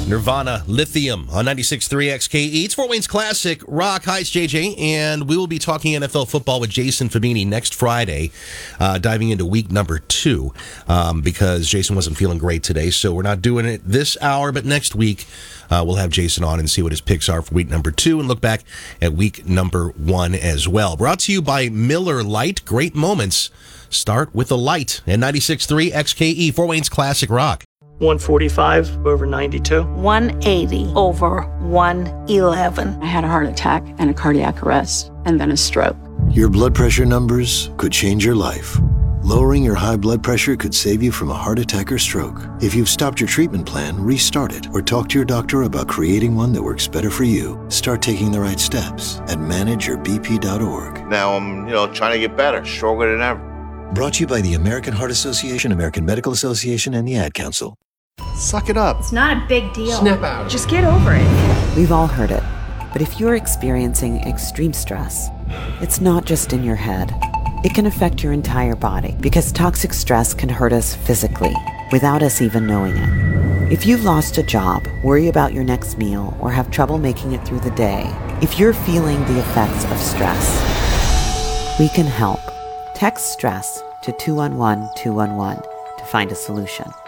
Nirvana, Lithium on 96.3 XKE. It's Fort Wayne's Classic Rock. Hi, it's JJ, and we will be talking NFL football with Jason Fabini next Friday, diving into week number 2, because Jason wasn't feeling great today, so we're not doing it this hour, but next week we'll have Jason on and see what his picks are for week number 2 and look back at week number 1 as well. Brought to you by Miller Lite. Great moments start with a light. And 96.3 XKE, Fort Wayne's Classic Rock. 145 over 92. 180 over 111. I had a heart attack and a cardiac arrest and then a stroke. Your blood pressure numbers could change your life. Lowering your high blood pressure could save you from a heart attack or stroke. If you've stopped your treatment plan, restart it or talk to your doctor about creating one that works better for you. Start taking the right steps at manageyourbp.org. Now I'm, trying to get better, stronger than ever. Brought to you by the American Heart Association, American Medical Association, and the Ad Council. Suck it up. It's not a big deal. Snap out. Just get over it. We've all heard it. But if you're experiencing extreme stress, it's not just in your head. It can affect your entire body because toxic stress can hurt us physically without us even knowing it. If you've lost a job, worry about your next meal, or have trouble making it through the day, if you're feeling the effects of stress, we can help. Text STRESS to 211-211 to find a solution.